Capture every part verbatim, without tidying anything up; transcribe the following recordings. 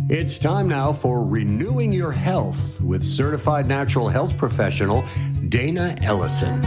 It's time now for Renewing Your Health with certified natural health professional Dana Ellison.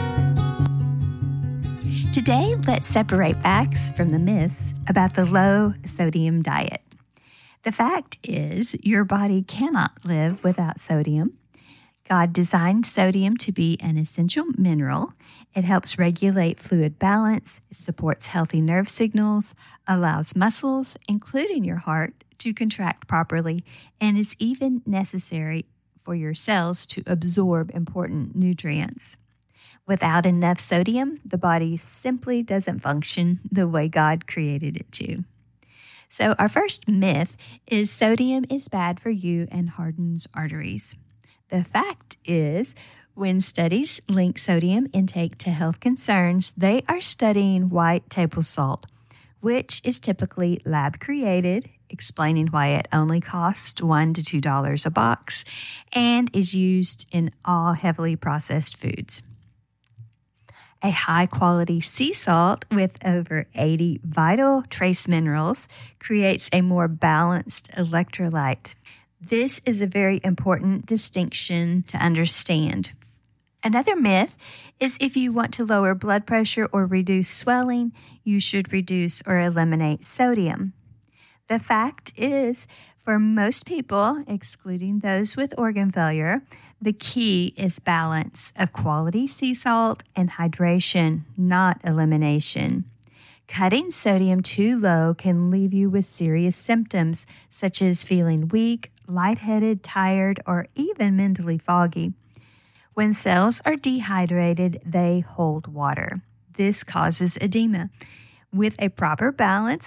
Today, let's separate facts from the myths about the low sodium diet. The fact is, your body cannot live without sodium. God designed sodium to be an essential mineral. It helps regulate fluid balance, supports healthy nerve signals, allows muscles, including your heart, to contract properly, and is even necessary for your cells to absorb important nutrients. Without enough sodium, the body simply doesn't function the way God created it to. So our first myth is sodium is bad for you and hardens arteries. The fact is, when studies link sodium intake to health concerns, they are studying white table salt, which is typically lab-created, explaining why it only costs one to two dollars a box and is used in all heavily processed foods. A high-quality sea salt with over eighty vital trace minerals creates a more balanced electrolyte. This is a very important distinction to understand. Another myth is if you want to lower blood pressure or reduce swelling, you should reduce or eliminate sodium. The fact is, for most people, excluding those with organ failure, the key is balance of quality sea salt and hydration, not elimination. Cutting sodium too low can leave you with serious symptoms such as feeling weak, lightheaded, tired, or even mentally foggy. When cells are dehydrated, they hold water. This causes edema. With a proper balance